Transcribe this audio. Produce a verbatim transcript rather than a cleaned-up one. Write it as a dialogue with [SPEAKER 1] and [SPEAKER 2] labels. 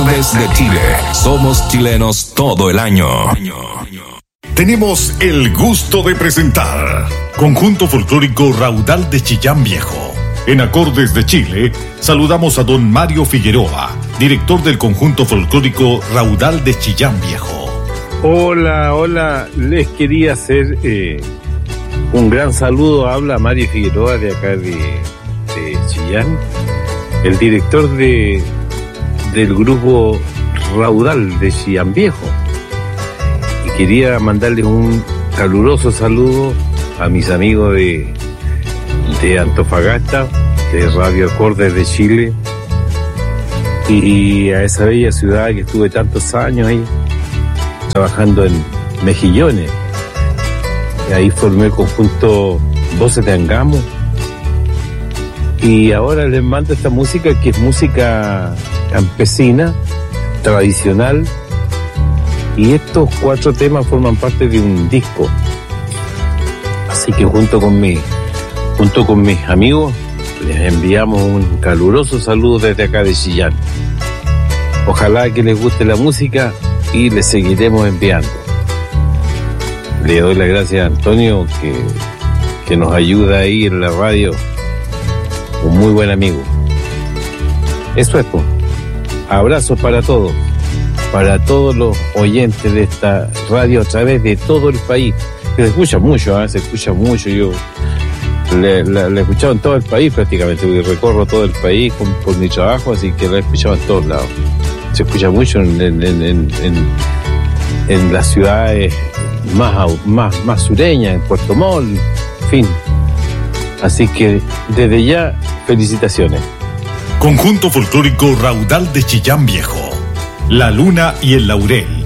[SPEAKER 1] desde Chile. Somos chilenos todo el año.
[SPEAKER 2] Tenemos el gusto de presentar Conjunto Folclórico Raudal de Chillán Viejo. En Acordes de Chile, saludamos a don Mario Figueroa, director del Conjunto Folclórico Raudal de Chillán Viejo.
[SPEAKER 3] Hola, hola, les quería hacer eh, un gran saludo. Habla Mario Figueroa de acá de, de Chillán, el director de del grupo Raudal de Chillán Viejo. Y quería mandarles un caluroso saludo a mis amigos de, de Antofagasta, de Radio Acordes de Chile, y a esa bella ciudad que estuve tantos años ahí, trabajando en Mejillones. Y ahí formé el conjunto Voces de Angamo. Y ahora les mando esta música, que es música campesina, tradicional, y estos cuatro temas forman parte de un disco. Así que junto con mi, junto con mis amigos les enviamos un caluroso saludo desde acá de Chillán. Ojalá que les guste la música y les seguiremos enviando. Le doy las gracias a Antonio, que, que nos ayuda ahí en la radio, un muy buen amigo. Eso es, pues. Abrazos para todos, para todos los oyentes de esta radio a través de todo el país. Se escucha mucho, ¿eh? se escucha mucho. Yo le, la, la he escuchado en todo el país prácticamente, porque recorro todo el país con, por mi trabajo, así que la he escuchado en todos lados. Se escucha mucho en, en, en, en, en, en las ciudades más, más, más sureñas, en Puerto Montt, en fin. Así que desde ya, felicitaciones.
[SPEAKER 2] Conjunto Folclórico Raudal de Chillán Viejo, La Luna y el Laurel.